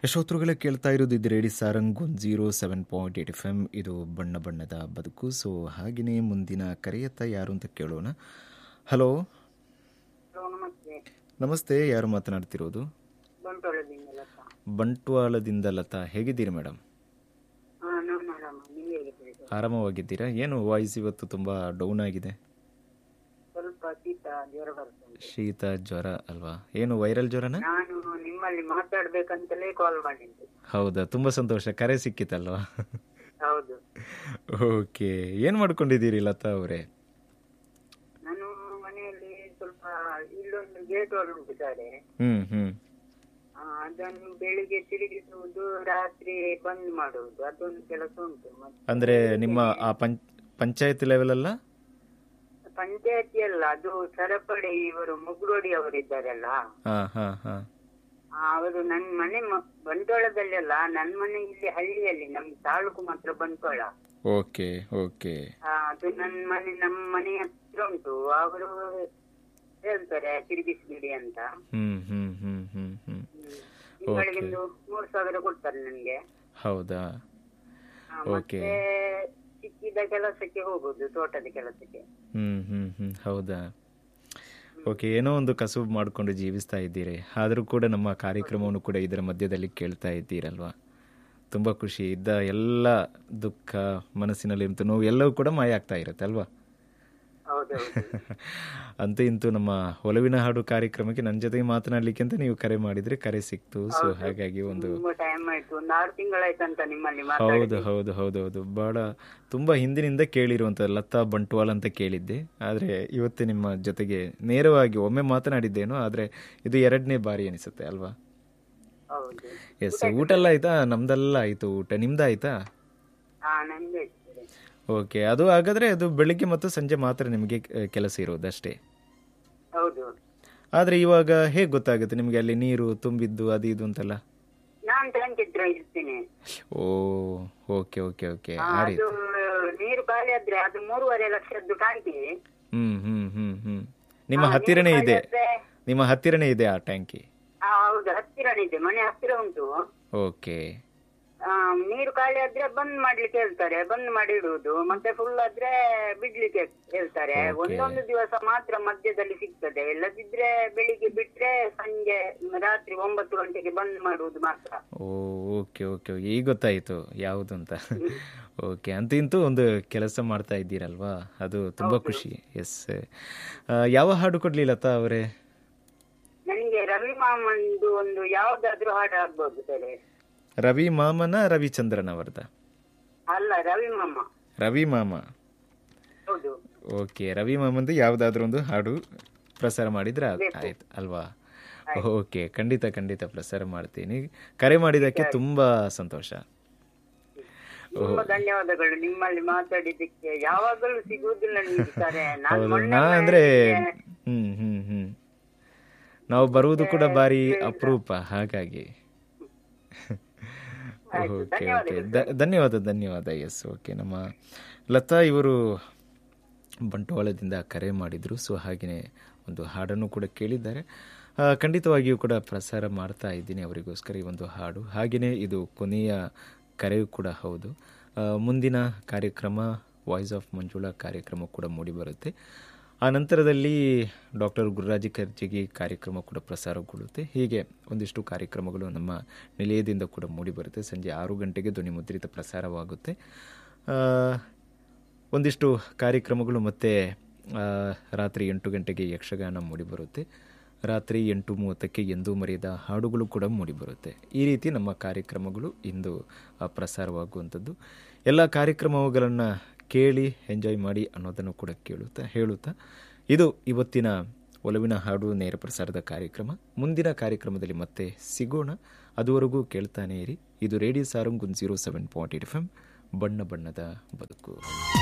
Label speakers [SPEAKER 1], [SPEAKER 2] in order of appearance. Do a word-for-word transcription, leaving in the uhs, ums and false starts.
[SPEAKER 1] ಯಶೋತ್ರುಗಳೇ ಕೇಳ್ತಾ ಇರೋದು ಇದು ರೇಡಿ Sarang one zero seven point eight F M. ಇದು ಬಣ್ಣ ಬಣ್ಣದ ಬದುಕು. ಸೊ ಹಾಗೆಯೇ ಮುಂದಿನ ಕರೆಯತ್ತ ಯಾರು ಅಂತ ಕೇಳೋಣ. ಹಲೋ,
[SPEAKER 2] ನಮಸ್ತೆ.
[SPEAKER 1] ನಮಸ್ತೆ. ಯಾರು ಮಾತನಾಡ್ತಿರೋದು?
[SPEAKER 2] ಬಂಟ್ವಾಳದಿಂದ ಲತಾ.
[SPEAKER 1] ಬಂಟ್ವಾಳದಿಂದ ಲತಾ. ಹೇಗಿದ್ದೀರಿ ಮೇಡಮ್?
[SPEAKER 2] ಹಾ, ನಾನು ಆರಾಮ. ನೀವು ಹೇಗಿದ್ದೀರಿ?
[SPEAKER 1] ಆರಾಮವಾಗಿದ್ದೀರಾ? ಏನು ವಾಯ್ಸ್ ಇವತ್ತು ತುಂಬ ಡೌನ್ ಆಗಿದೆ.
[SPEAKER 2] ಸ್ವಲ್ಪ ಶೀತ ಜ್ವರ ಬರ್ತದೆ.
[SPEAKER 1] ಶೀತ ಜ್ವರ ಅಲ್ವಾ? ಏನು ವೈರಲ್ ಜ್ವರನ?
[SPEAKER 2] ನಾನು ನಿಮ್ಮಲ್ಲಿ ಮಾತಾಡ್ಬೇಕಂತಲೇ ಕಾಲ್ ಮಾಡಿದ್ದು.
[SPEAKER 1] ಹೌದಾ, ತುಂಬ ಸಂತೋಷ. ಕರೆ ಸಿಕ್ಕಿತಲ್ವಾ?
[SPEAKER 2] ಹೌದು.
[SPEAKER 1] ಓಕೆ, ಏನು ಮಾಡ್ಕೊಂಡಿದ್ದೀರಿ ಲತಾ ಅವರೇ?
[SPEAKER 2] ನಾನು ಮನೆಯಲ್ಲಿ ಸ್ವಲ್ಪ ಇಲ್ಲೊಂದು ಗೇಟ್ ವಾಲ್ ಉಂಟಿದ್ದಾರೆ.
[SPEAKER 1] ಹ್ಮ್ ಹ್ಮ್
[SPEAKER 2] ಆ, ಅದನ್ನು ಬೆಳಿಗ್ಗೆ ತಿರುಗಿಸುವುದು, ರಾತ್ರಿ ಬಂದ್ ಮಾಡುವುದು, ಅದೊಂದು ಕೆಲಸ ಉಂಟು. ಮತ್ತೆ
[SPEAKER 1] ಅಂದ್ರೆ ನಿಮ್ಮ ಆ ಪಂಚ್ ಪಂಚಾಯತ್ ಲೆವೆಲ್ ಅಲ್ಲ?
[SPEAKER 2] ಪಂಚಾಯತಿ ಅಲ್ಲ, ಅದು ಸರಪಳಿ. ಇವರು ಮುಗ್ರೋಡಿ ಅವರಿದ್ದಾರಲ್ಲ,
[SPEAKER 1] ಹಾ ಹಾ ಹಾ
[SPEAKER 2] ಆ, ಅವರು ನನ್ನ ಮನೆ ಮ- ಬಂಟ್ವಾಳದಲ್ಲಿ ಅಲ್ಲ, ನನ್ನ ಮನೆ ಇಲ್ಲಿ ಹಳ್ಳಿಯಲ್ಲಿ, ನಮ್ ತಾಲೂಕು ಮಾತ್ರ ಬಂಟ್ವಾಳ.
[SPEAKER 1] ಓಕೆ ಓಕೆ
[SPEAKER 2] ಆ, ಅದು ನನ್ನ ಮನೆ ನಮ್ಮ ಮನೆ ಹತ್ರ ಉಂಟು. ಅವರು ಹೇಳ್ತಾರೆ ತಿರುಗಿಸ್ಬಿಡಿ ಅಂತ.
[SPEAKER 1] ಹ್ಮ್ ಹ್ಮ್ ಹ್ಮ್ ಹ್ಮ್ ಹ್ಮ್
[SPEAKER 2] ತಿಂಗಳಿಗೊಂದು ಮೂರು ಸಾವಿರ ಕೊಡ್ತಾರೆ ನನಗೆ.
[SPEAKER 1] ಹೌದಾ?
[SPEAKER 2] ಆ,
[SPEAKER 1] ಓಕೆ.
[SPEAKER 2] ಮತ್ತೆ ಸಿಕ್ಕಿದ ಕೆಲಸಕ್ಕೆ ಹೋಗುದು, ತೋಟದ ಕೆಲಸಕ್ಕೆ.
[SPEAKER 1] ಹ್ಮ್ ಹ್ಮ್ ಹ್ಮ್ ಹೌದಾ? ಓಕೆ, ಏನೋ ಒಂದು ಕಸುಬು ಮಾಡಿಕೊಂಡು ಜೀವಿಸ್ತಾ ಇದ್ದೀರಿ. ಆದರೂ ಕೂಡ ನಮ್ಮ ಕಾರ್ಯಕ್ರಮವನ್ನು ಕೂಡ ಇದರ ಮಧ್ಯದಲ್ಲಿ ಕೇಳ್ತಾ ಇದ್ದೀರಲ್ವಾ? ತುಂಬ ಖುಷಿ. ಇದ್ದ ಎಲ್ಲ ದುಃಖ, ಮನಸ್ಸಿನಲ್ಲಿರುವಂಥ ನೋವು ಎಲ್ಲವೂ ಕೂಡ ಮಾಯ ಆಗ್ತಾ ಇರುತ್ತೆ ಅಲ್ವಾ?
[SPEAKER 2] ಹೌದೌದು.
[SPEAKER 1] ಅಂತೂ ಇಂತೂ ನಮ್ಮ ಒಲವಿನ ಹಾಡು ಕಾರ್ಯಕ್ರಮಕ್ಕೆ ನನ್ನ ಜೊತೆಗೆ ಮಾತನಾಡ್ಲಿಕ್ಕೆ ಅಂತ ನೀವು ಕರೆ ಮಾಡಿದ್ರೆ ಕರೆ ಸಿಕ್ತು. ಸೊ ಹಾಗಾಗಿ ಒಂದು
[SPEAKER 2] ತುಂಬಾ ಟೈಮ್ ಆಯ್ತು, ಒಂದು ಆರು ತಿಂಗಳಾಯ್ತಂತ ನಿಮ್ಮಲ್ಲಿ
[SPEAKER 1] ಹೌದು
[SPEAKER 2] ಮಾತಾಡಿ.
[SPEAKER 1] ಹೌದು ಹೌದು ಹೌದು ಬಹಳ ತುಂಬ ಹಿಂದಿನಿಂದ ಕೇಳಿರುವಂಥ ಲತಾ ಬಂಟ್ವಾಲ್ ಅಂತ ಕೇಳಿದ್ದೆ. ಆದರೆ ಇವತ್ತು ನಿಮ್ಮ ಜೊತೆಗೆ ನೇರವಾಗಿ ಒಮ್ಮೆ ಮಾತನಾಡಿದ್ದೇನೋ, ಆದರೆ ಇದು ಎರಡನೇ ಬಾರಿ ಅನಿಸುತ್ತೆ ಅಲ್ವಾ?
[SPEAKER 2] ಹೌದು.
[SPEAKER 1] ಎಸ್. ಊಟ ಎಲ್ಲ ಆಯ್ತಾ? ನಮ್ದೆಲ್ಲ ಆಯಿತು ಊಟ. ನಿಮ್ದಾಯ್ತಾ?
[SPEAKER 2] ಹಾ, ನಂಗೆ
[SPEAKER 1] ಓಕೆ. ಅದು ಹಾಗಾದರೆ ಅದು ಬೆಳಿಗ್ಗೆ ಮತ್ತು ಸಂಜೆ ಮಾತ್ರ ನಿಮಗೆ ಕೆಲಸ ಇರೋದಷ್ಟೇ?
[SPEAKER 2] ಹೌದು.
[SPEAKER 1] ಆದರೆ ಇವಾಗ ಹೇಗೆ ಗೊತ್ತಾಗುತ್ತೆ ನಿಮಗೆ ಅಲ್ಲಿ ನೀರು ತುಂಬಿದ್ದು ಅದು ಇದು ಅಂತೆಲ್ಲ?
[SPEAKER 2] ನಾನ್ ಟ್ಯಾಂಕ್ ಇದ್ರೆ ಇರ್ತೀನಿ.
[SPEAKER 1] ಓ, ಓಕೆ ಓಕೆ ಓಕೆ
[SPEAKER 2] ಆ,
[SPEAKER 1] ಆ
[SPEAKER 2] ಅದು
[SPEAKER 1] ರೀತಿ.
[SPEAKER 2] ನೀರು ಖಾಲಿ ಆದ್ರೆ ಅದು ಮೂರುವರೆ ಲಕ್ಷದ್ದು ಟ್ಯಾಂಕಿ.
[SPEAKER 1] ಹ್ಮ್ ಹ್ಮ್ ಹ್ಮ್ ಹ್ಮ್ ನಿಮ್ಮ ಹತ್ತಿರನೇ ಇದೆ? ನಿಮ್ಮ ಹತ್ತಿರನೇ ಇದೆ ಆ ಟ್ಯಾಂಕಿ?
[SPEAKER 2] ಆ, ಹೌದು, ಹತ್ತಿರನೇ ಇದೆ, ಮನೆ ಹತ್ತಿರ ಉಂಟು.
[SPEAKER 1] ಓಕೆ.
[SPEAKER 2] ಆ, ನೀರು ಖಾಲಿ ಆದ್ರೆ ಬಂದ್ ಮಾಡ್ಲಿಕ್ಕೆ ಹೇಳ್ತಾರೆ, ಬಂದ್ ಮಾಡಿ ಇಡುವುದು. ಮತ್ತೆ ಫುಲ್ ಆದ್ರೆ ಬಿಡ್ಲಿಕ್ಕೆ ಹೇಳ್ತಾರೆ.
[SPEAKER 1] Okay.
[SPEAKER 2] ಒಂದೊಂದು ದಿವಸ ಮಾತ್ರ ಮಧ್ಯದಲ್ಲಿ ಸಿಗ್ತದೆ, ಇಲ್ಲದಿದ್ರೆ ಬೆಳಿಗ್ಗೆ ಬಿಟ್ರೆ ಸಂಜೆ ರಾತ್ರಿ ಒಂಬತ್ತು ಗಂಟೆಗೆ ಬಂದ್ ಮಾಡುವುದು ಮಾತ್ರ.
[SPEAKER 1] ಓ, ಓಕೆ ಓಕೆ ಓಕೆ ಈಗ ಗೊತ್ತಾಯಿತು ಯಾವುದು ಅಂತ. ಓಕೆ, ಅಂತೂ ಇಂತೂ ಒಂದು ಕೆಲಸ ಮಾಡ್ತಾ ಇದ್ದೀರಲ್ವಾ? ಅದು ತುಂಬ ಖುಷಿ. ಎಸ್. ಯಾವ ಹಾಡು ಕೊಡ್ಲಿ ಲತಾ ಅವರೇ?
[SPEAKER 2] ನನಗೆ ರವಿ ಮಾಮಂದು ಒಂದು ಯಾವ್ದಾದ್ರು ಹಾಡು ಆಗ್ಬೋದು ಸರ್.
[SPEAKER 1] ರವಿ ಮಾಮನ ರವಿಚಂದ್ರನ್ ಅವರದ?
[SPEAKER 2] ಅಲ್ಲ, ರವಿ ಮಾಮ.
[SPEAKER 1] ರವಿ ಮಾಮ.
[SPEAKER 2] ಹೌದು.
[SPEAKER 1] ಓಕೆ, ರವಿ ಮಾಮಂದು ಯಾವುದಾದ್ರೂ ಒಂದು ಹಾಡು ಪ್ರಸಾರ ಮಾಡಿದ್ರೆ ಆಯ್ತು ಅಲ್ವಾ? ಓಕೆ, ಖಂಡಿತ ಖಂಡಿತ ಪ್ರಸಾರ ಮಾಡ್ತೀನಿ. ಕರೆ ಮಾಡಿದ್ದಕ್ಕೆ ತುಂಬಾ ಸಂತೋಷ.
[SPEAKER 2] ತುಂಬಾ ಧನ್ಯವಾದಗಳು. ನಿಮ್ಮಲ್ಲಿ ಮಾತಾಡಿದ್ದಕ್ಕೆ ಯಾವಾಗಲೂ ಸಿಗುವುದಿಲ್ಲ ನಿಮ್ಗೆ.
[SPEAKER 1] ಹೌದು, ನಾ ಅಂದ್ರೆ ಹ್ಮ್ ಹ್ಮ್ ಹ್ಮ್ ನಾವು ಬರುವುದು ಕೂಡ ಬಾರಿ ಅಪರೂಪ, ಹಾಗಾಗಿ. ಓಕೆ ಓಕೆ ಧನ್ಯವಾದ ಧನ್ಯವಾದ. ಎಸ್. ಓಕೆ, ನಮ್ಮ ಲತಾ ಇವರು ಬಂಟ್ವಾಳದಿಂದ ಕರೆ ಮಾಡಿದರು. ಸೊ ಹಾಗೆಯೇ ಒಂದು ಹಾಡನ್ನು ಕೂಡ ಕೇಳಿದ್ದಾರೆ. ಖಂಡಿತವಾಗಿಯೂ ಕೂಡ ಪ್ರಸಾರ ಮಾಡ್ತಾ ಇದ್ದೀನಿ ಅವರಿಗೋಸ್ಕರ ಈ ಒಂದು ಹಾಡು. ಹಾಗೆಯೇ ಇದು ಕೊನೆಯ ಕರೆಯೂ ಕೂಡ ಹೌದು. ಮುಂದಿನ ಕಾರ್ಯಕ್ರಮ ವಾಯ್ಸ್ ಆಫ್ ಮಂಜುಳಾ ಕಾರ್ಯಕ್ರಮ ಕೂಡ ಮೂಡಿಬರುತ್ತೆ. ಆ ನಂತರದಲ್ಲಿ ಡಾಕ್ಟರ್ ಗುರುರಾಜ ಕರ್ಜಿಗಿ ಕಾರ್ಯಕ್ರಮ ಕೂಡ ಪ್ರಸಾರಗೊಳ್ಳುತ್ತೆ. ಹೀಗೆ ಒಂದಿಷ್ಟು ಕಾರ್ಯಕ್ರಮಗಳು ನಮ್ಮ ನಿಲಯದಿಂದ ಕೂಡ ಮೂಡಿಬರುತ್ತೆ. ಸಂಜೆ ಆರು ಗಂಟೆಗೆ ಧ್ವನಿ ಮುದ್ರಿತ ಪ್ರಸಾರವಾಗುತ್ತೆ. ಒಂದಿಷ್ಟು ಕಾರ್ಯಕ್ರಮಗಳು ಮತ್ತು ರಾತ್ರಿ ಎಂಟು ಗಂಟೆಗೆ ಯಕ್ಷಗಾನ ಮೂಡಿಬರುತ್ತೆ. ರಾತ್ರಿ ಎಂಟು ಮೂವತ್ತಕ್ಕೆ ಎಂದೂ ಮರೆಯದ ಹಾಡುಗಳು ಕೂಡ ಮೂಡಿಬರುತ್ತೆ. ಈ ರೀತಿ ನಮ್ಮ ಕಾರ್ಯಕ್ರಮಗಳು ಇಂದು ಪ್ರಸಾರವಾಗುವಂಥದ್ದು. ಎಲ್ಲ ಕಾರ್ಯಕ್ರಮಗಳನ್ನು ಕೇಳಿ ಎಂಜಾಯ್ ಮಾಡಿ ಅನ್ನೋದನ್ನು ಕೂಡ ಕೇಳುತ್ತಾ ಹೇಳುತ್ತಾ ಇದು ಇವತ್ತಿನ ಒಲವಿನ ಹಾಡು ನೇರ ಪ್ರಸಾರದ ಕಾರ್ಯಕ್ರಮ. ಮುಂದಿನ ಕಾರ್ಯಕ್ರಮದಲ್ಲಿ ಮತ್ತೆ ಸಿಗೋಣ. ಅದುವರೆಗೂ ಕೇಳ್ತಾನೆ ಇರಿ. ಇದು radio Sarang one zero seven point eight F M, ಬಣ್ಣ ಬಣ್ಣದ ಬದುಕು.